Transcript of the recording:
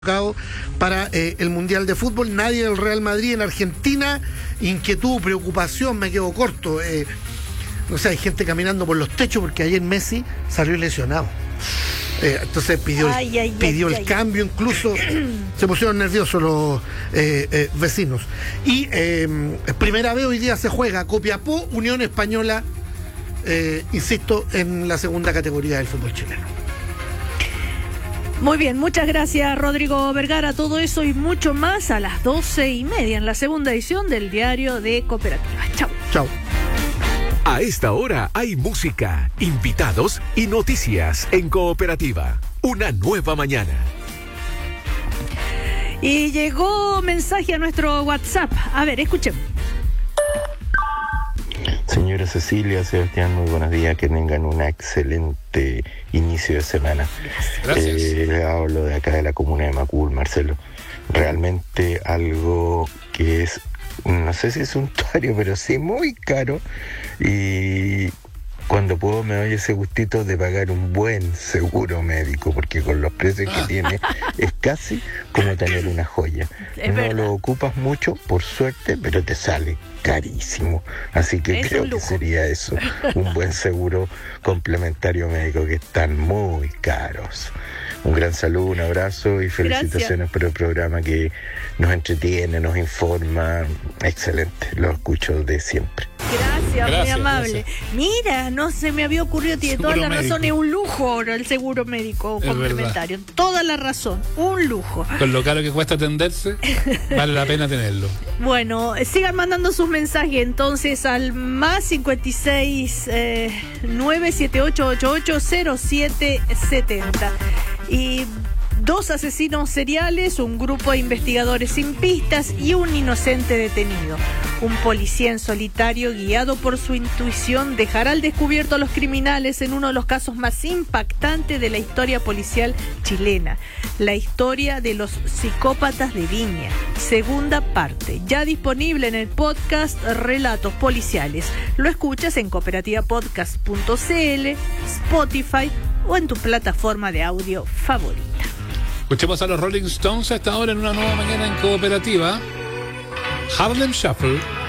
para el Mundial de Fútbol. Nadie del Real Madrid en Argentina. Inquietud, preocupación, me quedo corto. No sé, hay gente caminando por los techos porque ayer Messi salió lesionado. Entonces pidió el cambio, incluso se pusieron nerviosos los vecinos. Y primera vez hoy día se juega Copiapó, Unión Española, insisto, en la segunda categoría del fútbol chileno. Muy bien, muchas gracias Rodrigo Vergara. Todo eso y mucho más a las 12:30 en la segunda edición del Diario de Cooperativa. Chau. Chau. A esta hora hay música, invitados y noticias en Cooperativa. Una nueva mañana. Y llegó mensaje a nuestro WhatsApp. A ver, escuchemos. Señora Cecilia, Sebastián, muy buenos días, que tengan un excelente inicio de semana. Gracias. Hablo de acá de la comuna de Macul, Marcelo. Realmente algo que es, no sé si es suntuario, pero sí muy caro, y cuando puedo me doy ese gustito de pagar un buen seguro médico, porque con los precios que tiene es casi como tener una joya. No lo ocupas mucho, por suerte, pero te sale carísimo. Así que creo que sería eso, un buen seguro complementario médico, que están muy caros. Un gran saludo, un abrazo y felicitaciones por el programa que nos entretiene, nos informa. Excelente, lo escucho de siempre. Gracias, muy amable. Gracias. Mira, no se me había ocurrido, tiene toda la razón, es un lujo ahora el seguro médico complementario. Verdad. Toda la razón, un lujo. Con lo caro que cuesta atenderse, vale la pena tenerlo. Bueno, sigan mandando sus mensajes entonces al más 56 978880770. Y 2 asesinos seriales, un grupo de investigadores sin pistas y un inocente detenido. Un policía en solitario, guiado por su intuición, dejará al descubierto a los criminales en uno de los casos más impactantes de la historia policial chilena. La historia de los psicópatas de Viña. Segunda parte, ya disponible en el podcast Relatos Policiales. Lo escuchas en cooperativapodcast.cl, Spotify o en tu plataforma de audio favorita. Escuchemos a los Rolling Stones hasta ahora en una nueva mañana en Cooperativa. Harlem Shuffle.